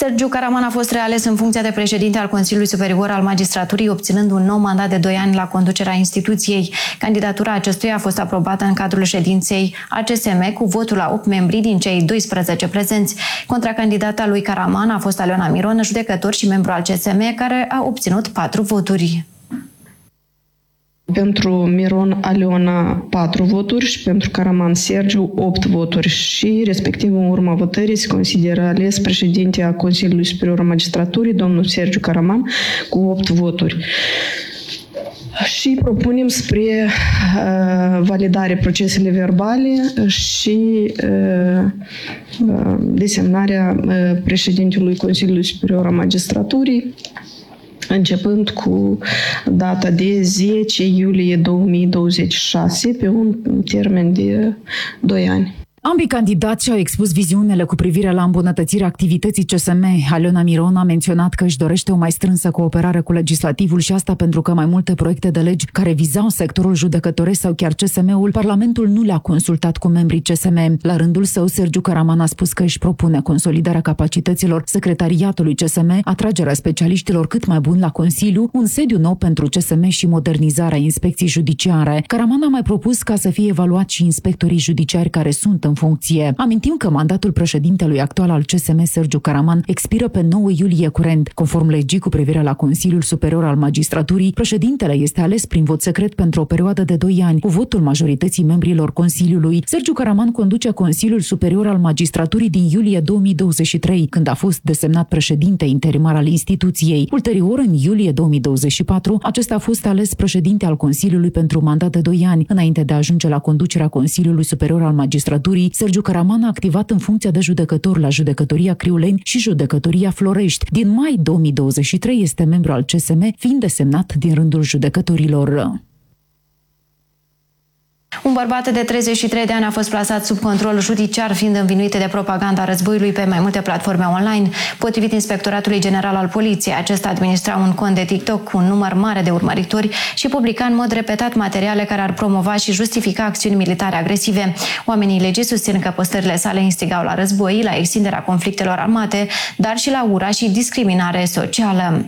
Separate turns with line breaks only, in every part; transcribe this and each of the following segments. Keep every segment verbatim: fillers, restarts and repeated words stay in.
Sergiu Caraman a fost reales în funcția de președinte al Consiliului Superior al Magistraturii, obținând un nou mandat de doi ani la conducerea instituției. Candidatura acestuia a fost aprobată în cadrul ședinței A C S M cu votul la opt membri din cei doisprezece prezenți. Contracandidata lui Caraman a fost Aliona Miron, judecător și membru al C S M, care a obținut patru voturi.
Pentru Miron Aliona patru voturi și pentru Caraman Sergiu opt voturi și, respectiv, în urma votării se consideră ales președinte a Consiliului Superior al Magistraturii, domnul Sergiu Caraman, cu opt voturi. Și propunem spre uh, validare procesele verbale și uh, uh, desemnarea uh, președintelui Consiliului Superior al Magistraturii, începând cu data de zece iulie două mii douăzeci și șase, pe un termen de doi ani.
Ambii candidați și-au expus viziunile cu privire la îmbunătățirea activității C S M. Aliona Miron a menționat că își dorește o mai strânsă cooperare cu legislativul și asta pentru că mai multe proiecte de legi care vizau sectorul judecătoresc sau chiar C S M-ul, Parlamentul nu le-a consultat cu membrii C S M. La rândul său, Sergiu Caraman a spus că își propune consolidarea capacităților secretariatului C S M, atragerea specialiștilor cât mai buni la Consiliu, un sediu nou pentru C S M și modernizarea inspecției judiciare. Caraman a mai propus ca să fie evaluați și inspectorii judiciari care sunt în funcție. Amintim că mandatul președintelui actual al C S M, Sergiu Caraman, expiră pe nouă iulie curent. Conform legii cu privire la Consiliul Superior al Magistraturii, președintele este ales prin vot secret pentru o perioadă de doi ani, cu votul majorității membrilor Consiliului. Sergiu Caraman conduce Consiliul Superior al Magistraturii din iulie două mii douăzeci și trei, când a fost desemnat președinte interimar al instituției. Ulterior, în iulie două mii douăzeci și patru, acesta a fost ales președinte al Consiliului pentru un mandat de doi ani. Înainte de a ajunge la conducerea Consiliului Superior al Magistraturii, Sergiu Caraman a activat în funcția de judecător la Judecătoria Criuleni și Judecătoria Florești. Din mai două mii douăzeci și trei este membru al C S M, fiind desemnat din rândul judecătorilor.
Un bărbat de treizeci și trei de ani a fost plasat sub control judiciar, fiind învinuit de propaganda războiului pe mai multe platforme online. Potrivit Inspectoratului General al Poliției, acesta administra un cont de TikTok cu un număr mare de urmăritori și publica în mod repetat materiale care ar promova și justifica acțiuni militare agresive. Oamenii legii susțin că postările sale instigau la război, la extinderea conflictelor armate, dar și la ura și discriminare socială.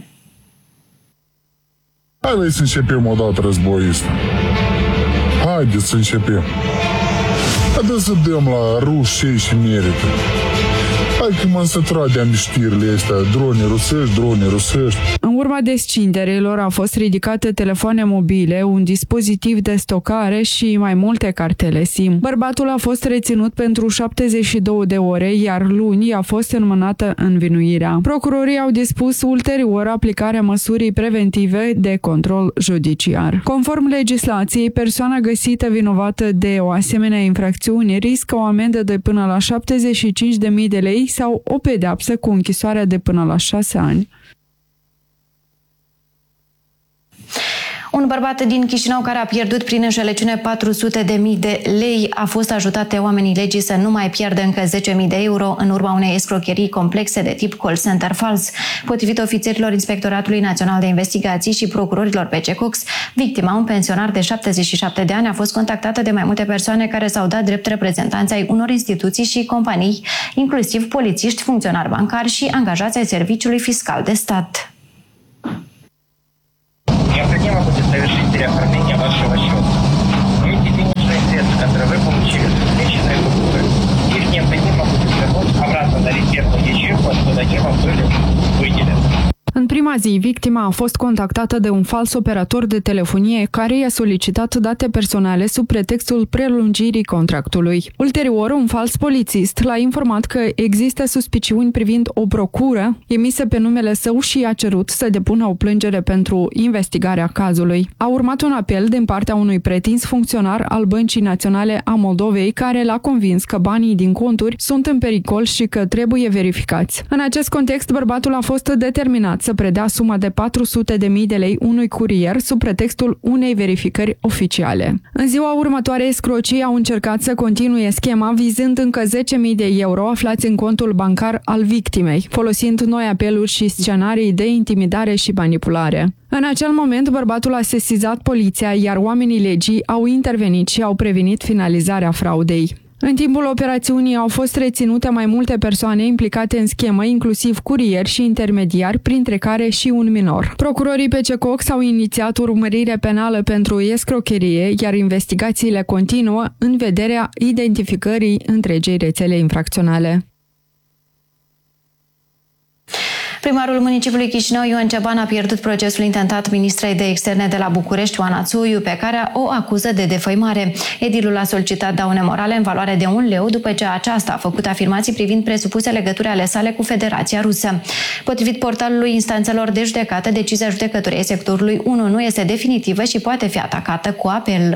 Hai să începem odată războiul ăsta. Haideți să începem. Haideți să dăm la ruși cei și merită. Hai că m-am săturat de știrile astea, drone rusești, drone rusești.
În urma descinderilor au fost ridicate telefoane mobile, un dispozitiv de stocare și mai multe cartele SIM. Bărbatul a fost reținut pentru șaptezeci și două de ore, iar luni a fost înmânată învinuirea. Procurorii au dispus ulterior aplicarea măsurii preventive de control judiciar. Conform legislației, persoana găsită vinovată de o asemenea infracțiune riscă o amendă de până la șaptezeci și cinci de mii de lei sau o pedeapsă cu închisoarea de până la șase ani.
Un bărbat din Chișinău care a pierdut prin înșelăciune patru sute de mii de lei a fost ajutat de oamenii legii să nu mai pierdă încă zece mii de euro în urma unei escrocherii complexe de tip call center fals. Potrivit ofițerilor Inspectoratului Național de Investigații și procurorilor P C Cox, victima, un pensionar de șaptezeci și șapte de ani, a fost contactată de mai multe persoane care s-au dat drept reprezentanți ai unor instituții și companii, inclusiv polițiști, funcționari bancari și angajați ai Serviciului Fiscal de Stat.
Необходимо будет совершить переоформление вашего счета. Эти денежные средства, которые вы получили с извлеченной купюры, их необходимо будет вернуть обратно на резервную ячейку, откуда они вам были выделены.
În prima zi, victima a fost contactată de un fals operator de telefonie care i-a solicitat date personale sub pretextul prelungirii contractului. Ulterior, un fals polițist l-a informat că există suspiciuni privind o procură emisă pe numele său și i-a cerut să depună o plângere pentru investigarea cazului. A urmat un apel din partea unui pretins funcționar al Băncii Naționale a Moldovei care l-a convins că banii din conturi sunt în pericol și că trebuie verificați. În acest context, bărbatul a fost determinat să predea suma de patru sute de mii de lei unui curier sub pretextul unei verificări oficiale. În ziua următoare, escrocii au încercat să continue schema vizând încă zece mii de euro aflați în contul bancar al victimei, folosind noi apeluri și scenarii de intimidare și manipulare. În acel moment, bărbatul a sesizat poliția, iar oamenii legii au intervenit și au prevenit finalizarea fraudei. În timpul operațiunii au fost reținute mai multe persoane implicate în schemă, inclusiv curieri și intermediari, printre care și un minor. Procurorii P C Cox au inițiat urmărire penală pentru escrocherie, iar investigațiile continuă în vederea identificării întregei rețele infracționale.
Primarul municipiului Chișinău, Ioan Ceban, a pierdut procesul intentat ministrei de externe de la București, Oana Țoiu, pe care o acuză de defăimare. Edilul a solicitat daune morale în valoare de un leu după ce aceasta a făcut afirmații privind presupuse legături ale sale cu Federația Rusă. Potrivit portalului instanțelor de judecată, decizia judecătorii sectorului unu nu este definitivă și poate fi atacată cu apel.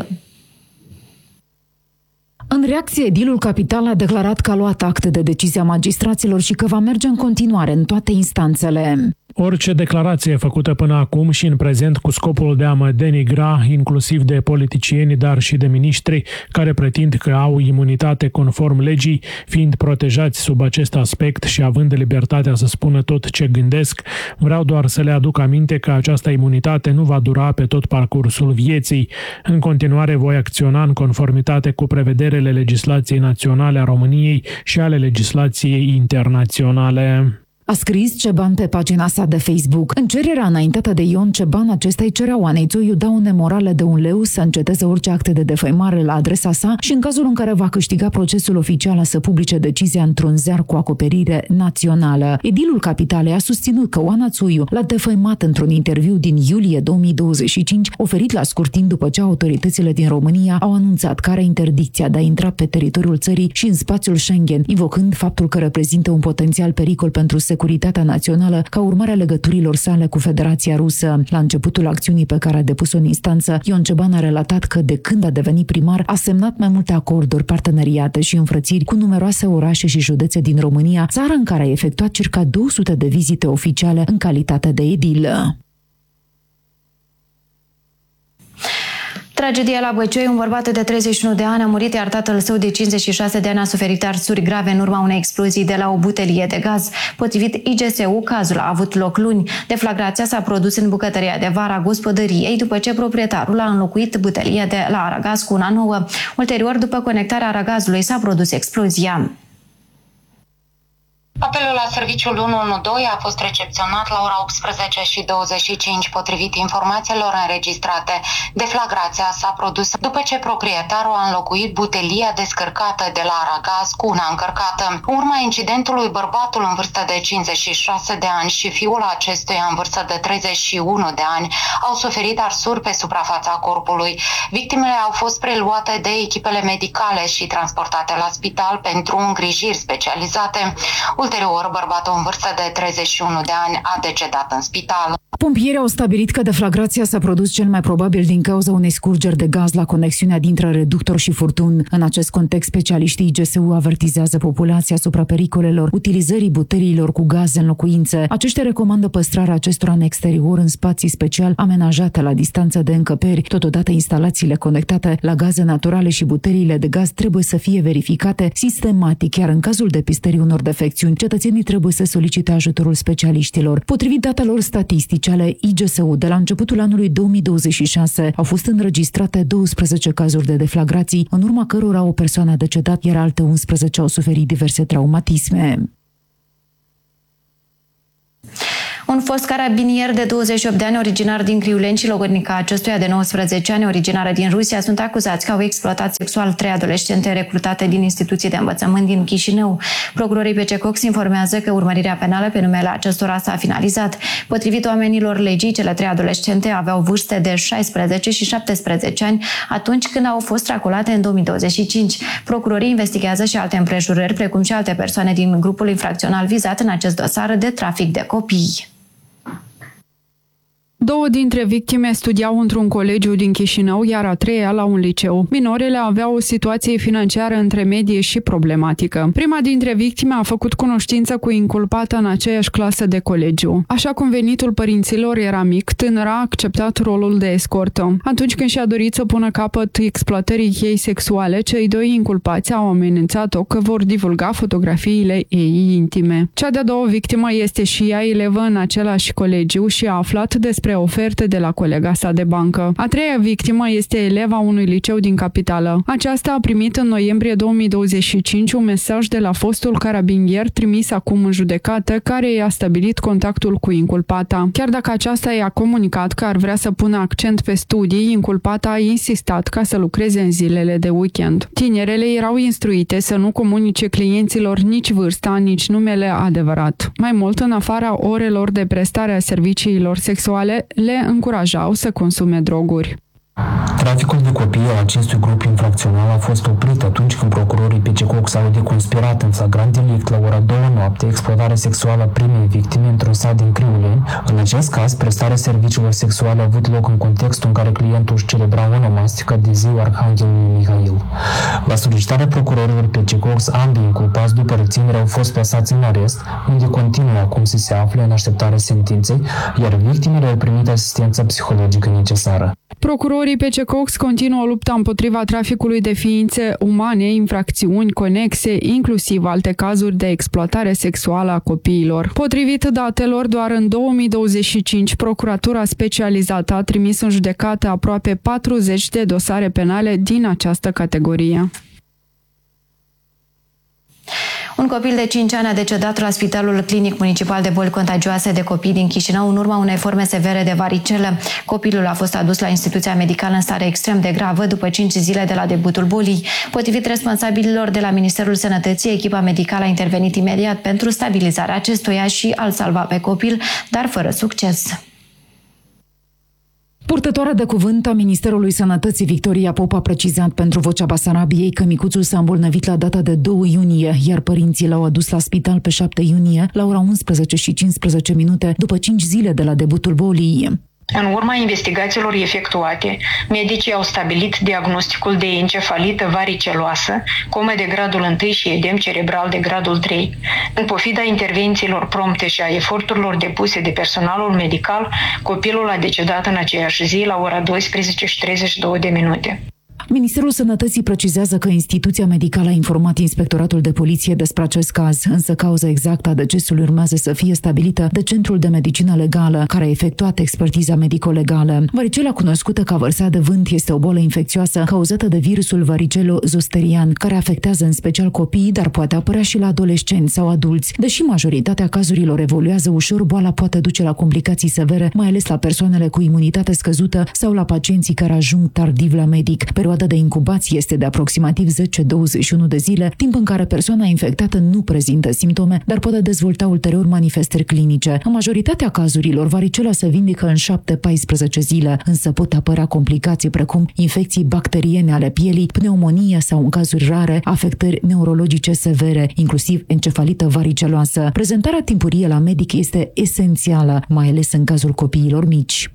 În reacție, edilul capital a declarat că a luat acte de decizia magistraților și că va merge în continuare în toate instanțele.
Orice declarație făcută până acum și în prezent cu scopul de a mă denigra, inclusiv de politicieni, dar și de miniștri, care pretind că au imunitate conform legii, fiind protejați sub acest aspect și având libertatea să spună tot ce gândesc, vreau doar să le aduc aminte că această imunitate nu va dura pe tot parcursul vieții. În continuare voi acționa în conformitate cu prevederile legislației naționale a României și ale legislației internaționale.
A scris Ceban pe pagina sa de Facebook. În cererea înaintată de Ion Ceban, acesta îi cerea Oanei Țoiu daune morale de un leu, să înceteze orice acte de defăimare la adresa sa și în cazul în care va câștiga procesul oficial să publice decizia într-un ziar cu acoperire națională. Edilul Capitalei a susținut că Oana Țoiu l-a defăimat într-un interviu din iulie două mii douăzeci și cinci, oferit la scurt timp după ce autoritățile din România au anunțat că are interdicția de a intra pe teritoriul țării și în spațiul Schengen, invocând faptul că reprezintă un potențial pericol pentru securitatea națională ca urmare a legăturilor sale cu Federația Rusă. La începutul acțiunii pe care a depus-o în instanță, Ion Ceban a relatat că de când a devenit primar a semnat mai multe acorduri, parteneriate și înfrățiri cu numeroase orașe și județe din România, țară în care a efectuat circa două sute de vizite oficiale în calitate de edil.
Tragedia la Băcioi, un bărbat de treizeci și unu de ani a murit, iar tatăl său de cincizeci și șase de ani a suferit arsuri grave în urma unei explozii de la o butelie de gaz. Potrivit I G S U, cazul a avut loc luni. Deflagrația s-a produs în bucătăria de vară a gospodăriei, după ce proprietarul a înlocuit butelia de la aragaz cu una nouă. Ulterior, după conectarea aragazului, s-a produs explozia.
Apelul la serviciul unu unu doi a fost recepționat la ora optsprezece și douăzeci și cinci, potrivit informațiilor înregistrate. Deflagrația s-a produs după ce proprietarul a înlocuit butelia descărcată de la aragaz cu una încărcată. În urma incidentului, bărbatul în vârstă de cincizeci și șase de ani și fiul acestuia în vârstă de treizeci și unu de ani au suferit arsuri pe suprafața corpului. Victimele au fost preluate de echipele medicale și transportate la spital pentru îngrijiri specializate. Ulterior, bărbatul în vârstă de treizeci și unu de ani a decedat în spital.
Pompierii au stabilit că deflagrația s-a produs cel mai probabil din cauza unei scurgeri de gaz la conexiunea dintre reductor și furtun. În acest context, specialiștii I G S U avertizează populația asupra pericolelor utilizării buteriilor cu gaze în locuințe. Aceștia recomandă păstrarea acestora în exterior, în spații special amenajate la distanță de încăperi. Totodată, instalațiile conectate la gaze naturale și buteriile de gaz trebuie să fie verificate sistematic, iar în cazul depistării unor defecțiuni, cetățenii trebuie să solicite ajutorul specialiștilor. Potrivit datelor statistice ale I G S U, de la începutul anului două mii douăzeci și șase au fost înregistrate douăsprezece cazuri de deflagrații, în urma cărora o persoană a decedat, iar alte unsprezece au suferit diverse traumatisme.
Un fost carabinier de douăzeci și opt de ani, originar din Criuleni, și logodnica acestuia de nouăsprezece ani, originară din Rusia, sunt acuzați că au exploatat sexual trei adolescente recrutate din instituții de învățământ din Chișinău. Procurorii P C Cox informează că urmărirea penală pe numele acestora s-a finalizat. Potrivit oamenilor legii, cele trei adolescente aveau vârste de șaisprezece și șaptesprezece ani atunci când au fost traculate în două mii douăzeci și cinci. Procurorii investigează și alte împrejurări, precum și alte persoane din grupul infracțional vizat în acest dosar de trafic de copii.
Două dintre victime studiau într-un colegiu din Chișinău, iar a treia la un liceu. Minorele aveau o situație financiară întremedie și problematică. Prima dintre victime a făcut cunoștință cu inculpata în aceeași clasă de colegiu. Așa cum venitul părinților era mic, tânăra a acceptat rolul de escortă. Atunci când și-a dorit să pună capăt exploatării ei sexuale, cei doi inculpați au amenințat-o că vor divulga fotografiile ei intime. Cea de-a doua victimă este și ea elevă în același colegiu și a aflat despre oferte de la colega sa de bancă. A treia victimă este eleva unui liceu din capitală. Aceasta a primit în noiembrie două mii douăzeci și cinci un mesaj de la fostul carabinier trimis acum în judecată, care i-a stabilit contactul cu inculpata. Chiar dacă aceasta i-a comunicat că ar vrea să pună accent pe studii, inculpata a insistat ca să lucreze în zilele de weekend. Tinerele erau instruite să nu comunice clienților nici vârsta, nici numele adevărat. Mai mult, în afara orelor de prestare a serviciilor sexuale, le încurajau să consume droguri.
Traficul de copii al acestui grup infracțional a fost oprit atunci când procurorii P C Cox au deconspirat în flagrant delict la ora două noapte exploatarea sexuală a primei victime într-un sat din Criuleni. În acest caz, prestarea serviciilor sexuale a avut loc în contextul în care clientul își celebra onomastica de ziua Arhanghelului Mihail. La solicitarea procurorilor P C Cox, ambii inculpați după reținere au fost plasați în arest, unde continuă acum să se afle în așteptarea sentinței, iar victimele au primit asistența psihologică necesară.
Procurorii P C Cox continuă lupta împotriva traficului de ființe umane, infracțiuni conexe, inclusiv alte cazuri de exploatare sexuală a copiilor. Potrivit datelor, doar în două mii douăzeci și cinci, Procuratura Specializată a trimis în judecată aproape patruzeci de dosare penale din această categorie.
Un copil de cinci ani a decedat la Spitalul Clinic Municipal de Boli Contagioase de Copii din Chișinău în urma unei forme severe de varicelă. Copilul a fost adus la instituția medicală în stare extrem de gravă după cinci zile de la debutul bolii. Potrivit responsabililor de la Ministerul Sănătății, echipa medicală a intervenit imediat pentru stabilizarea acestuia și a-l salva pe copil, dar fără succes.
Purtătoarea de cuvânt a Ministerului Sănătății, Victoria Pop, a precizat pentru Vocea Basarabiei că micuțul s-a îmbolnăvit la data de doi iunie, iar părinții l-au adus la spital pe șapte iunie, la ora unsprezece și cincisprezece minute, după cinci zile de la debutul bolii.
În urma investigațiilor efectuate, medicii au stabilit diagnosticul de encefalită variceloasă, comă de gradul unu și edem cerebral de gradul trei. În pofida intervențiilor prompte și a eforturilor depuse de personalul medical, copilul a decedat în aceeași zi la ora douăsprezece și treizeci și două de minute.
Ministerul Sănătății precizează că instituția medicală a informat Inspectoratul de Poliție despre acest caz, însă cauza exactă a decesului urmează să fie stabilită de Centrul de Medicină Legală, care a efectuat expertiza medico-legală. Varicela, cunoscută ca vărsea de vânt, este o bolă infecțioasă cauzată de virusul varicelo-zosterian, care afectează în special copiii, dar poate apărea și la adolescenți sau adulți. Deși majoritatea cazurilor evoluează ușor, boala poate duce la complicații severe, mai ales la persoanele cu imunitate scăzută sau la pacienții care ajung tardiv la medic. Perioada de incubație este de aproximativ zece douăzeci și unu de zile, timp în care persoana infectată nu prezintă simptome, dar poate dezvolta ulterior manifestări clinice. În majoritatea cazurilor, varicela se vindecă în șapte paisprezece zile, însă pot apărea complicații precum infecții bacteriene ale pielii, pneumonie sau, în cazuri rare, afectări neurologice severe, inclusiv encefalită variceloasă. Prezentarea timpurie la medic este esențială, mai ales în cazul copiilor mici.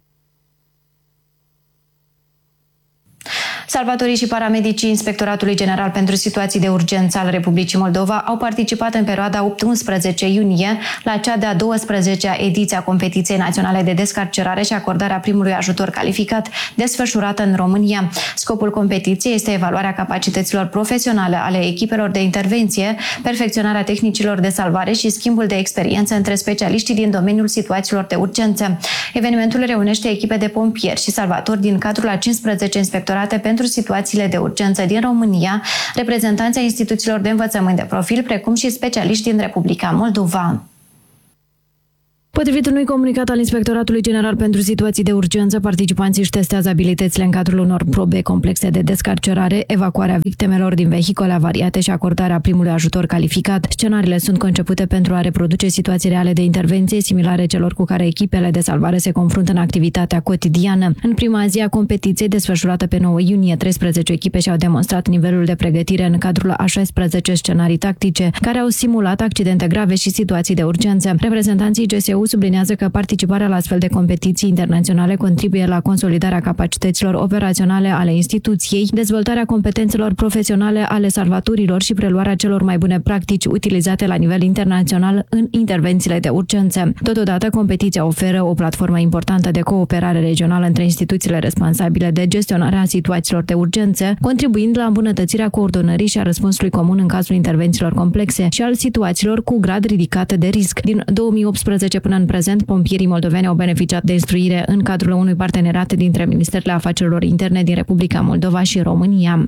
Salvatorii și paramedicii Inspectoratului General pentru Situații de Urgență al Republicii Moldova au participat în perioada opt unsprezece iunie la cea de-a douăsprezecea ediție a Competiției Naționale de Descarcerare și acordarea primului ajutor calificat desfășurată în România. Scopul competiției este evaluarea capacităților profesionale ale echipelor de intervenție, perfecționarea tehnicilor de salvare și schimbul de experiență între specialiștii din domeniul situațiilor de urgență. Evenimentul reunește echipe de pompieri și salvatori din cadrul a cincisprezece inspectorate pentru situațiile de urgență din România, reprezentanți ai instituțiilor de învățământ de profil, precum și specialiști din Republica Moldova. Potrivit unui comunicat al Inspectoratului General pentru Situații de Urgență, participanții își testează abilitățile în cadrul unor probe complexe de descarcerare, evacuarea victimelor din vehicole avariate și acordarea primului ajutor calificat. Scenariile sunt concepute pentru a reproduce situații reale de intervenție similare celor cu care echipele de salvare se confruntă în activitatea cotidiană. În prima zi a competiției, desfășurată pe nouă iunie, treisprezece echipe și-au demonstrat nivelul de pregătire în cadrul a șaisprezece scenarii tactice, care au simulat accidente grave și situații de urgență. Reprezentanții G S U sublinează că participarea la astfel de competiții internaționale contribuie la consolidarea capacităților operaționale ale instituției, dezvoltarea competențelor profesionale ale salvatorilor și preluarea celor mai bune practici utilizate la nivel internațional în intervențiile de urgență. Totodată, competiția oferă o platformă importantă de cooperare regională între instituțiile responsabile de gestionarea situațiilor de urgență, contribuind la îmbunătățirea coordonării și a răspunsului comun în cazul intervențiilor complexe și al situațiilor cu grad ridicat de risc. Din două mii optsprezece până până în prezent, pompierii moldoveni au beneficiat de instruire în cadrul unui parteneriat dintre Ministerele Afacerilor Interne din Republica Moldova și România.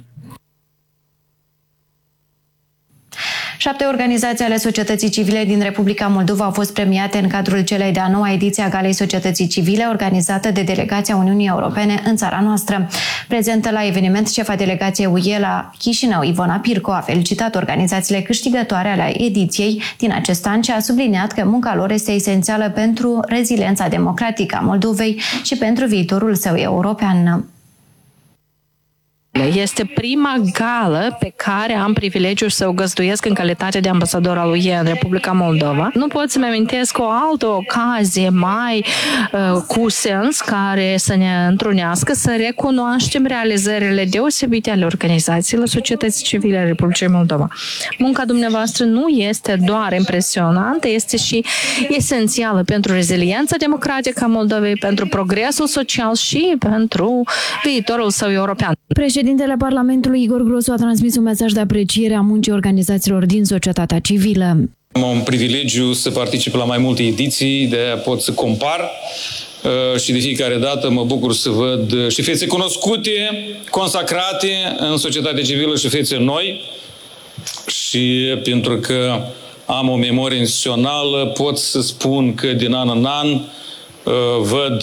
Șapte organizații ale societății civile din Republica Moldova au fost premiate în cadrul celei de-a noua ediție a Galei Societății Civile, organizată de Delegația Uniunii Europene în țara noastră. Prezentă la eveniment, șefa delegației U E la Chișinău, Ivona Pirco, a felicitat organizațiile câștigătoare ale ediției din acest an și a subliniat că munca lor este esențială pentru reziliența democratică a Moldovei și pentru viitorul său european.
Este prima gală pe care am privilegiul să o găzduiesc în calitate de ambasador al U E în Republica Moldova. Nu pot să-mi amintesc o altă ocazie mai uh, cu sens care să ne întrunească, să recunoaștem realizările deosebite ale organizațiilor societății civile a Republicii Moldova. Munca dumneavoastră nu este doar impresionantă, este și esențială pentru reziliența democratică a Moldovei, pentru progresul social și pentru viitorul său european.
Președintele Parlamentului Igor Grosu a transmis un mesaj de apreciere a muncii organizațiilor din societatea civilă.
Am un privilegiu să particip la mai multe ediții, de aia pot să compar și de fiecare dată mă bucur să văd și fețe cunoscute, consacrate în societatea civilă și fețe noi. Și pentru că am o memorie instituțională, pot să spun că din an în an văd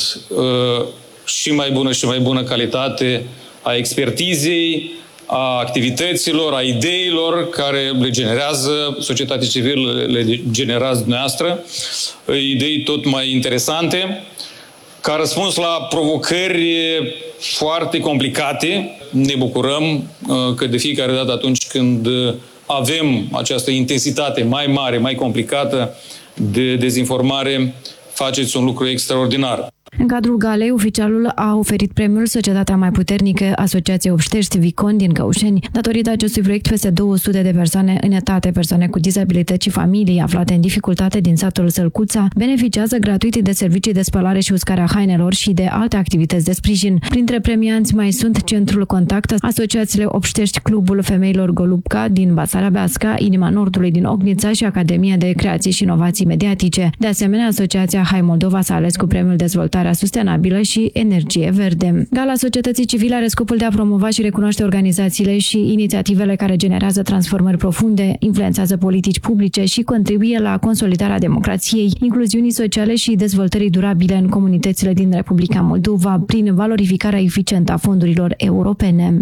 și mai bună și mai bună calitate a expertizei, a activităților, a ideilor care le generează societatea civilă, le generează dumneavoastră, idei tot mai interesante, ca răspuns la provocări foarte complicate. Ne bucurăm că de fiecare dată atunci când avem această intensitate mai mare, mai complicată de dezinformare, faceți un lucru extraordinar.
În cadrul galei, oficialul a oferit premiul Societatea Mai Puternică Asociației Obștești Vicon din Căușeni. Datorită acestui proiect, peste două sute de persoane înetate, persoane cu dizabilități și familii aflate în dificultate din satul Sălcuța, beneficiază gratuit de servicii de spălare și uscarea hainelor și de alte activități de sprijin. Printre premianți mai sunt Centrul Contact, asociațiile Obștești, Clubul Femeilor Golubca din Basarabeasca, Inima Nordului din Ognița și Academia de Creații și Inovații Mediatice. De asemenea, Asociația Hai Moldova s-a ales cu premiul Dezvoltare Sustenabilă și Energie Verde. Gala societății civile are scopul de a promova și recunoaște organizațiile și inițiativele care generează transformări profunde, influențează politici publice și contribuie la consolidarea democrației, incluziunii sociale și dezvoltării durabile în comunitățile din Republica Moldova, prin valorificarea eficientă a fondurilor europene.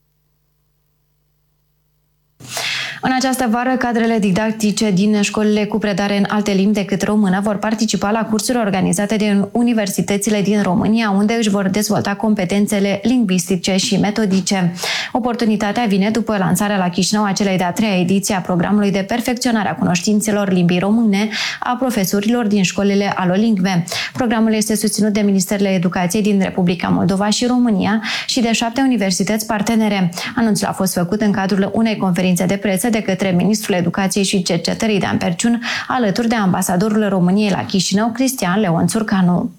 În această vară, cadrele didactice din școlile cu predare în alte limbi decât română vor participa la cursuri organizate de universitățile din România, unde își vor dezvolta competențele lingvistice și metodice. Oportunitatea vine după lansarea la Chișinău a celei de-a treia ediție a programului de perfecționare a cunoștințelor limbii române a profesorilor din școlile alolingve. Programul este susținut de Ministerele Educației din Republica Moldova și România și de șapte universități partenere. Anunțul a fost făcut în cadrul unei conferințe de presă de către Ministrul Educației și Cercetării Dan Perciun, alături de ambasadorul României la Chișinău, Cristian Leon Țurcanu.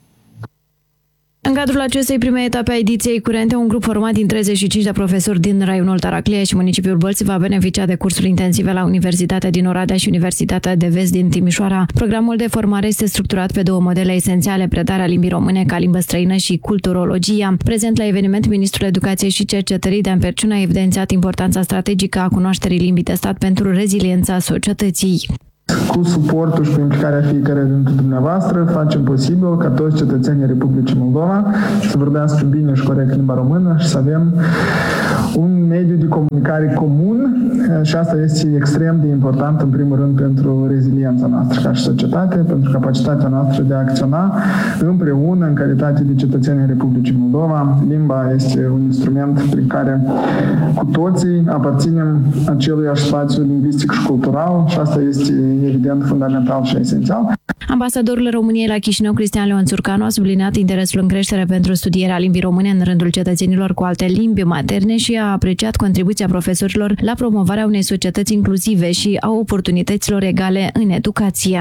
În cadrul acestei prime etape a ediției curente, un grup format din treizeci și cinci de profesori din raionul Taraclia și municipiul Bălți va beneficia de cursuri intensive la Universitatea din Oradea și Universitatea de Vest din Timișoara. Programul de formare este structurat pe două modele esențiale, predarea limbii române ca limbă străină și culturologia. Prezent la eveniment, Ministrul Educației și Cercetării Dan Perciun a evidențiat importanța strategică a cunoașterii limbii de stat pentru reziliența societății.
Cu suportul și cu implicarea fiecare dintre dumneavoastră facem posibil ca toți cetățenii Republicii Moldova să vorbească bine și corect limba română și să avem un mediu de comunicare comun și asta este extrem de important în primul rând pentru reziliența noastră ca și societate, pentru capacitatea noastră de a acționa împreună în calitate de cetățeni Republicii Moldova. Limba este un instrument prin care cu toții aparținem aceluiași spațiu lingvistic și cultural și asta este evident fundamental și esențial.
Ambasadorul României la Chișinău, Cristian Leon Țurcanu, a subliniat interesul în creștere pentru studierea limbii române în rândul cetățenilor cu alte limbi materne și a apreciat contribuția profesorilor la promovarea unei societăți inclusive și a oportunităților egale în educație.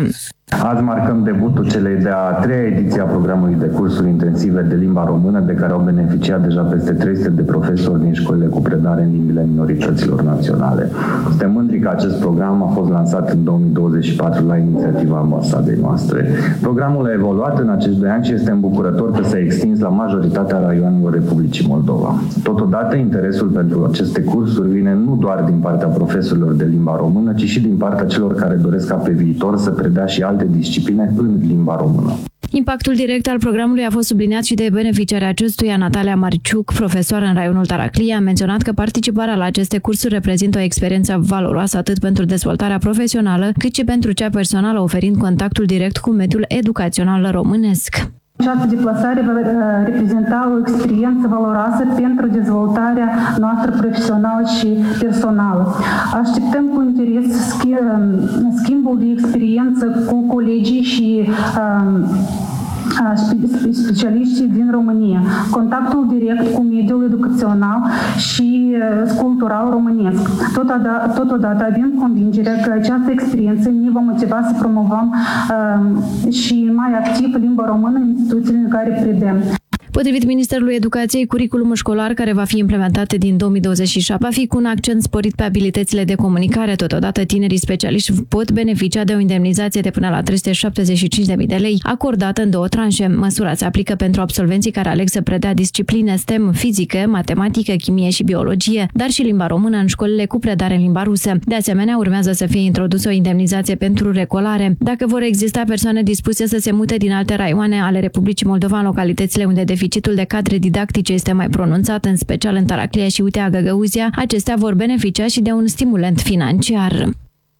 Azi marcăm debutul celei de-a treia ediție a programului de cursuri intensive de limba română, de care au beneficiat deja peste trei sute de profesori din școlile cu predare în limbile minorităților naționale. Suntem mândri că acest program a fost lansat în două mii douăzeci și patru la inițiativa ambasadei noastre. Programul a evoluat în acești doi ani și este îmbucurător că s-a extins la majoritatea raioanelor Republicii Moldova. Totodată, interesul pentru aceste cursuri vine nu doar din partea profesorilor de limba română, ci și din partea celor care doresc ca pe viitor să predea și alte discipline în limba română.
Impactul direct al programului a fost subliniat și de beneficiarea acestuia. Natalia Marciuc, profesoară în raionul Taraclia, a menționat că participarea la aceste cursuri reprezintă o experiență valoroasă atât pentru dezvoltarea profesională, cât și pentru cea personală, oferind contactul direct cu mediul educațional românesc.
Această deplasare va reprezenta o experiență valoroasă pentru dezvoltarea noastră profesională și personală. Așteptăm cu interes schimbul de experiență cu colegii și specialiștii din România, contactul direct cu mediul educațional și cultural românesc. Totodată, totodată avem convingerea că această experiență ne va motiva să promovăm uh, și mai activ limba română în instituțiile în care predăm.
Potrivit Ministerului Educației, curiculumul școlar care va fi implementat din două mii douăzeci și șapte va fi cu un accent sporit pe abilitățile de comunicare. Totodată, tinerii specialiști pot beneficia de o indemnizație de până la trei sute șaptezeci și cinci de mii de lei, acordată în două tranșe. Măsura se aplică pentru absolvenții care aleg să predea discipline STEM, fizică, matematică, chimie și biologie, dar și limba română în școlile cu predare în limba rusă. De asemenea, urmează să fie introdusă o indemnizație pentru recolare. Dacă vor exista persoane dispuse să se mute din alte raioane ale Republicii Moldova în localitățile unde deficitul de cadre didactice este mai pronunțat, în special în Taraclia și Utea Găgăuzia, acestea vor beneficia și de un stimulent financiar.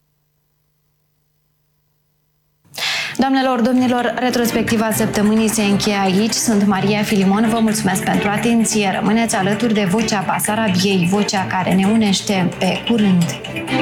Doamnelor, domnilor, retrospectiva săptămânii se încheie aici. Sunt Maria Filimon, vă mulțumesc pentru atenție. Rămâneți alături de Vocea Basarabiei, vocea care ne unește. Pe curând!